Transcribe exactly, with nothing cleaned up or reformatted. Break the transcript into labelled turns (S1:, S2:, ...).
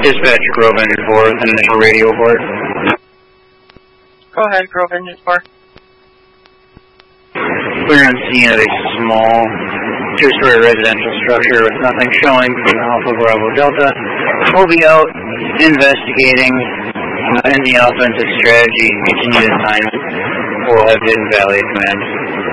S1: Dispatch Grove Engine four with an initial radio report.
S2: Go ahead, Grove Engine four.
S1: We're on scene of a small two-story residential structure with nothing showing from Alpha Bravo Delta. We'll be out investigating uh, in the offensive strategy and continued assignment. We'll have Hidden Valley at command.